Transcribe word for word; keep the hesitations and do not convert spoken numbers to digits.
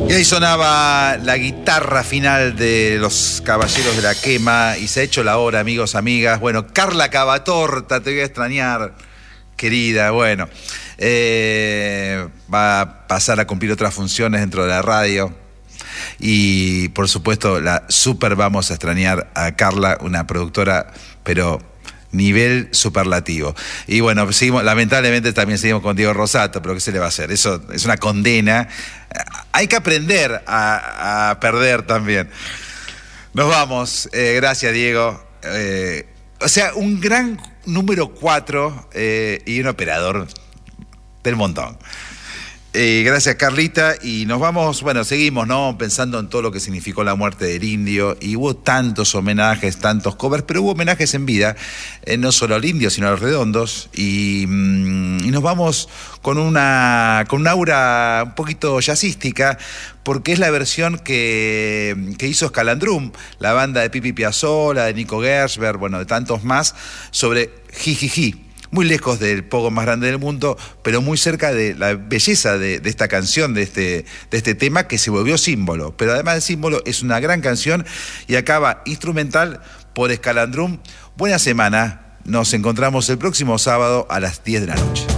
Y ahí sonaba la guitarra final de los Caballeros de la Quema y se ha hecho la hora, amigos, amigas. Bueno, Carla Cavatorta, te voy a extrañar, querida. Bueno, eh, va a pasar a cumplir otras funciones dentro de la radio. Y por supuesto, la super vamos a extrañar a Carla, una productora, pero nivel superlativo. Y bueno, seguimos, lamentablemente también seguimos con Diego Rosato, pero ¿qué se le va a hacer? Eso es una condena. Hay que aprender a, a perder también. Nos vamos. Eh, gracias, Diego. Eh, o sea, un gran número cuatro eh, y un operador del montón. Eh, gracias, Carlita, y nos vamos, bueno, seguimos, ¿no? Pensando en todo lo que significó la muerte del Indio, y hubo tantos homenajes, tantos covers, pero hubo homenajes en vida, eh, no solo al Indio, sino a los Redondos, y, mm, y nos vamos con una, con una aura un poquito jazzística, porque es la versión que, que hizo Scalandrum, la banda de Pipi Piazzolla, de Nico Gershberg, bueno, de tantos más, sobre Jijiji. Muy lejos del pogo más grande del mundo, pero muy cerca de la belleza de, de esta canción, de este, de este tema que se volvió símbolo. Pero además de símbolo, es una gran canción y acaba instrumental por Scalandrum. Buena semana, nos encontramos el próximo sábado a las diez de la noche.